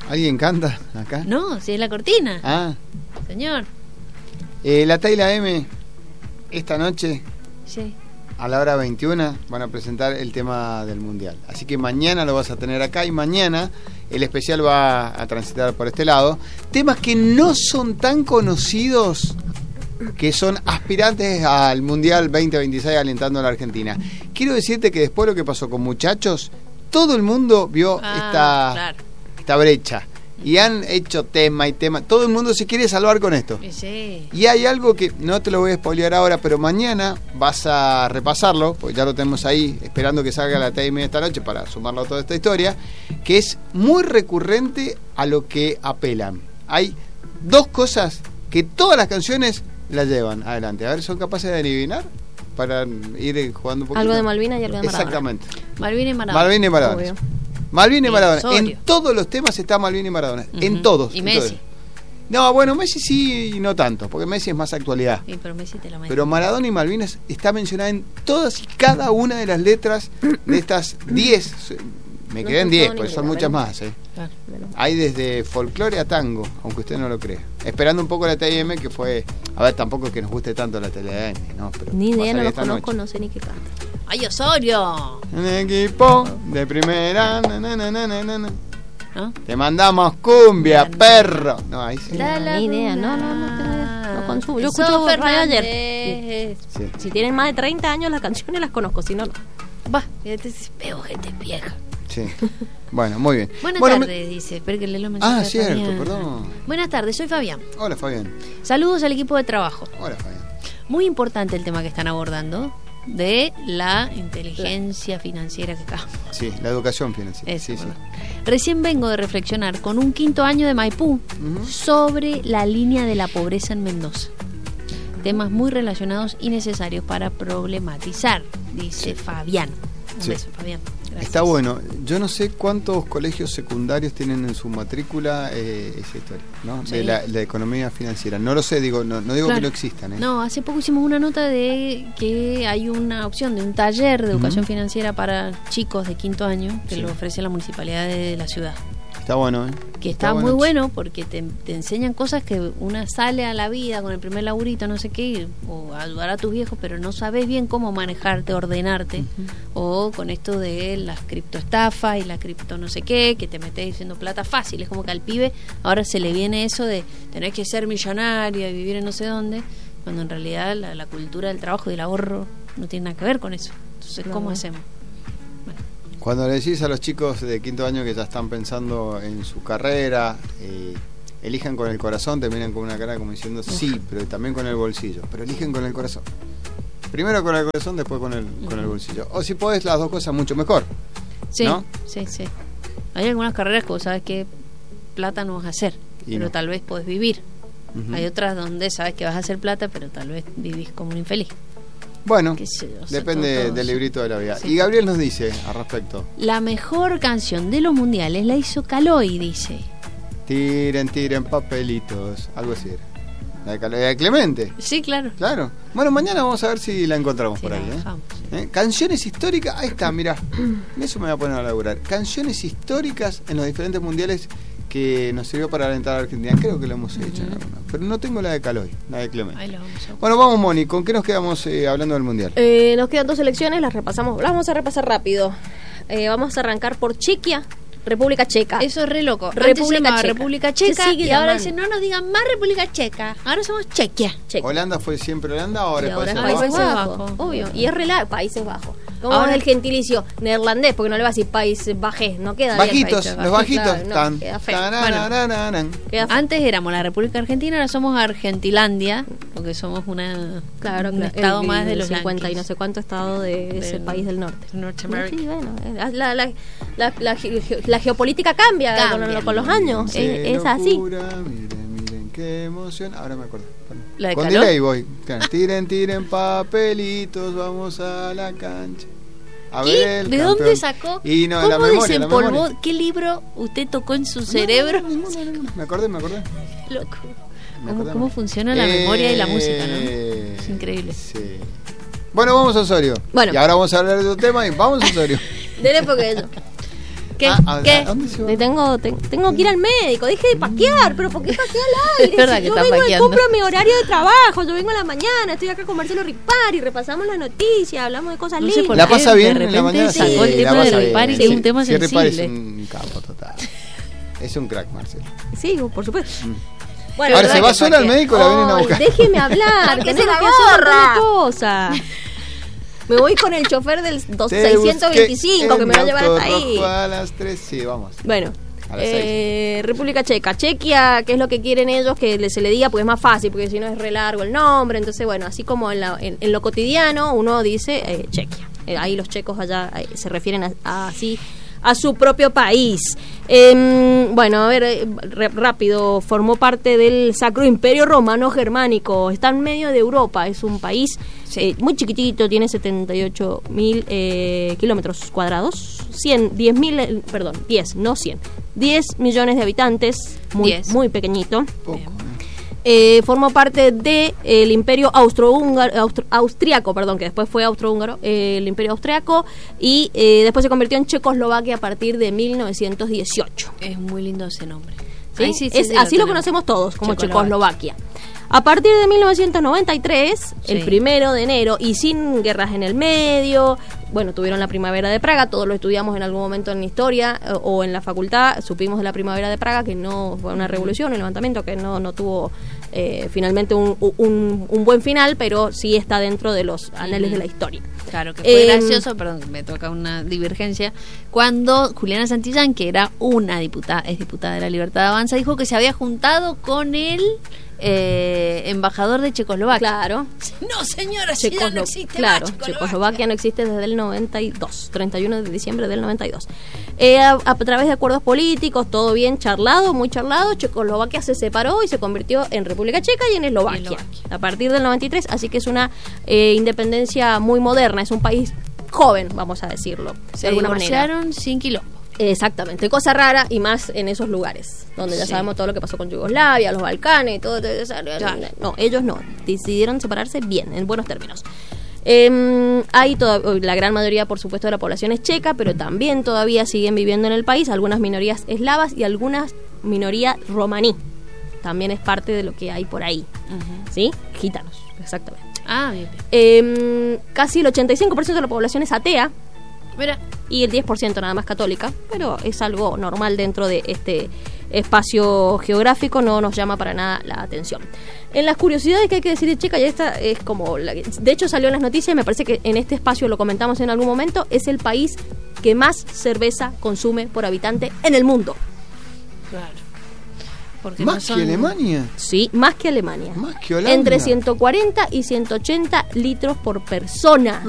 ¿Alguien canta acá? No, si es la cortina. Ah. Señor. La T y la M, esta noche, Sí. a la hora 21, van a presentar el tema del Mundial. Así que mañana lo vas a tener acá y mañana el especial va a transitar por este lado. Temas que no son tan conocidos, que son aspirantes al Mundial 2026 alentando a la Argentina. Quiero decirte que después de lo que pasó con Muchachos, todo el mundo vio esta brecha. Y han hecho tema y tema. Todo el mundo se quiere salvar con esto. Sí. Y hay algo que no te lo voy a spoilear ahora, pero mañana vas a repasarlo, porque ya lo tenemos ahí, esperando que salga la TM esta noche para sumarlo a toda esta historia, que es muy recurrente a lo que apelan. Hay dos cosas que todas las canciones la llevan adelante. A ver, ¿son capaces de adivinar? Para ir jugando un poquito. Algo de Malvinas y algo de Maradona. Exactamente. Malvinas y Maradona. Malvinas y Maradona. Obvio. Malvinas y Maradona. Osorio. En todos los temas está Malvinas y Maradona. En todos. Y en Messi. todos. No, bueno, Messi sí y no tanto, porque Messi es más actualidad. Sí, pero Messi te la mete. Pero Maradona y Malvinas está mencionada en todas y cada una de las letras de estas 10. Me quedé en 10, porque son muchas más. Claro. Hay desde folclore a tango, aunque usted no lo crea. Esperando un poco la TM, que fue... A ver, tampoco es que nos guste tanto la TLM, ¿no? Pero Ni va a idea, no salir los esta conozco, noche. no sé ni qué canta. ¡Ay, Osorio! Un equipo de primera... ¿No? Te mandamos cumbia, perro. No, ahí sí. Ni idea, no tengo idea. No consumo. Yo escucho Enzo radio ayer. Fernández. Sí. Si tienen más de 30 años, las canciones las conozco, si no, no. Va, veo gente vieja. Sí. Bueno, muy bien. Buenas Bueno, tardes, dice. Espera que le lo mensaje. Ah, a cierto, Fabián. perdón. Buenas tardes, soy Fabián. Hola, Fabián. Saludos al equipo de trabajo. Hola, Fabián. Muy importante el tema que están abordando de la inteligencia financiera que acá. Sí, la educación financiera. Eso, Sí, sí. perdón. Recién vengo de reflexionar con un quinto año de Maipú sobre la línea de la pobreza en Mendoza. Temas muy relacionados y necesarios para problematizar, dice Fabián. Un Sí. beso, Fabián. Gracias. Está bueno. Yo no sé cuántos colegios secundarios tienen en su matrícula esa historia, ¿no? Sí. De la economía financiera. No lo sé, digo, no digo Claro. que no existan, ¿eh? No, hace poco hicimos una nota de que hay una opción de un taller de educación financiera para chicos de quinto año que Sí. lo ofrece la municipalidad de la ciudad. Está bueno, ¿eh? Que está muy bueno porque te enseñan cosas que una sale a la vida con el primer laburito, no sé qué, o ayudar a tus viejos, pero no sabes bien cómo manejarte, ordenarte, o con esto de las criptoestafas y la cripto no sé qué, que te metes diciendo plata fácil. Es como que al pibe ahora se le viene eso de tener que ser millonario y vivir en no sé dónde, cuando en realidad la cultura del trabajo y del ahorro no tiene nada que ver con eso. Entonces, ¿cómo hacemos? Cuando le decís a los chicos de quinto año que ya están pensando en su carrera, elijan con el corazón, te miran con una cara como diciendo sí, pero también con el bolsillo. Pero eligen con el corazón. Primero con el corazón, después con el bolsillo. O si podés las dos cosas, mucho mejor. Sí, ¿no? sí. Hay algunas carreras que vos sabes que plata no vas a hacer, Y pero no. tal vez podés vivir. Ujú. Hay otras donde sabes que vas a hacer plata, pero tal vez vivís como un infeliz. Bueno, Qué sé yo, o sea, depende todo del eso. librito de la vida. Sí. Y Gabriel nos dice al respecto: La mejor canción de los mundiales la hizo Caloi, dice. tiren papelitos, algo así era. La de Clemente. Sí, claro. Claro. Bueno, mañana vamos a ver si la encontramos Sí, por la ahí. bajamos. Canciones históricas, ahí está, mirá. En eso me voy a poner a laburar. Canciones históricas en los diferentes mundiales que nos sirvió para alentar a la Argentina. Creo que lo hemos hecho en alguna. Pero no tengo la de Caloi, la de Clemente. Ahí lo vamos a buscar. Bueno, vamos, Moni, ¿con qué nos quedamos hablando del mundial? Nos quedan 2 selecciones, las repasamos. Las vamos a repasar rápido. Vamos a arrancar por Chequia, República Checa. Eso es re loco. Antes República se llamaba Checa. República Checa Se sigue y ahora llamando. dicen no nos digan más República Checa. Ahora somos Chequia. Checa. Holanda fue siempre Holanda, ahora Y es ahora es Países Países Bajos. Bajos, Bajos. obvio. Y es Países Bajos. ¿Cómo Ahora- es el gentilicio neerlandés? Porque no le va a decir Países Bajés, no queda Bajitos, bien. los bajitos. Claro, no, Tan, queda feo. tananananan. Queda feo. Antes éramos la República Argentina, ahora somos Argentilandia, porque somos un estado más de los 50 y no yanquis. sé cuánto estado de ese Del- país del norte. Norteamérica. Sí, bueno, la geopolítica cambia, Cambia. con los años. Qué Es así. locura, miren qué emoción. Ahora me acuerdo. ¿La de Con calor? delay voy. Claro. Tiren papelitos, vamos a la cancha. A ver ¿Qué? el ¿De campeón. dónde sacó? Y no, ¿Cómo la memoria, desempolvó? ¿Qué libro usted tocó en su cerebro? No, me acordé. Loco. Me acordé. ¿Cómo funciona la memoria y la música, no? Es increíble. Sí. Bueno, vamos a Osorio. Bueno. Y ahora vamos a hablar de otro tema y vamos a Osorio. Dele porque eso. ¿Qué? ¿A dónde se va? Tengo que ir al médico. Deje de paquear, pero ¿por qué paquea al aire? Es verdad Si que yo está vengo paqueando. cumplo mi horario de trabajo, yo vengo a la mañana, estoy acá con Marcelo Ripari, repasamos las noticias, hablamos de cosas No sé lindas. por ¿La qué, pasa de bien en la repente mañana? sacó el tema la de pasa Ripari, bien. que es un tema Sí, Ripari es sensible. un capo total. Es un crack, Marcelo. Sí, por supuesto. Ahora, verdad ¿se va que sola al paquea. médico? La vienen a Ay, buscar. déjeme hablar, que se la tengo que hacer un montón de cosas. Me voy con el chofer del 625 que me va a llevar hasta ahí. A las 3, sí, vamos. Bueno, A las 6. República Checa. Chequia, ¿qué es lo que quieren ellos? Que se le diga, porque es más fácil, porque si no es re largo el nombre. Entonces, bueno, así como en lo cotidiano uno dice Chequia. Ahí los checos allá se refieren así a su propio país. Bueno, a ver, rápido, formó parte del Sacro Imperio Romano Germánico, está en medio de Europa, es un país muy chiquitito, tiene 78.000 kilómetros cuadrados, 10 millones de habitantes, muy pequeñito. Poco. Formó parte del Imperio Austriaco, que después fue austrohúngaro, el Imperio Austriaco, y después se convirtió en Checoslovaquia a partir de 1918. Es muy lindo ese nombre. ¿Sí? Ahí sí, Así lo conocemos todos, como Checoslovaquia. A partir de 1993, el 1 de enero, y sin guerras en el medio, bueno, tuvieron la Primavera de Praga, todos lo estudiamos en algún momento en historia o en la facultad, supimos de la Primavera de Praga, que no fue una revolución, un levantamiento que no tuvo finalmente un buen final, pero sí está dentro de los anales de la historia. Claro, que fue gracioso, perdón, me toca una divergencia, cuando Juliana Santillán, que era es diputada de la Libertad de Avanza, dijo que se había juntado con el embajador de Checoslovaquia. Claro. No, señora, si ya no existe claro, más Checoslovaquia no existe desde el 92, 31 de diciembre del 92. A través de acuerdos políticos, todo bien charlado, muy charlado, Checoslovaquia se separó y se convirtió en República Checa y en Eslovaquia. A partir del 93, así que es una independencia muy moderna, es un país joven, vamos a decirlo. Se divorciaron sin quilombo. Exactamente, cosa rara y más en esos lugares donde ya sabemos todo lo que pasó con Yugoslavia, los Balcanes y todo eso. No, ellos no, decidieron separarse bien, en buenos términos. Hay la gran mayoría, por supuesto, de la población es checa, pero también todavía siguen viviendo en el país algunas minorías eslavas y algunas minorías romaní. También es parte de lo que hay por ahí, ¿sí? Gitanos, exactamente. Ah, bien. Casi el 85% de la población es atea. Mira. Y el 10% nada más católica, pero es algo normal dentro de este espacio geográfico, no nos llama para nada la atención. En las curiosidades que hay que decir de Checa, y esta es como de hecho salió en las noticias, me parece que en este espacio lo comentamos en algún momento, es el país que más cerveza consume por habitante en el mundo. Claro. Porque ¿Más que Alemania? Sí, más que Alemania. Más que Holanda. Entre 140 y 180 litros por persona.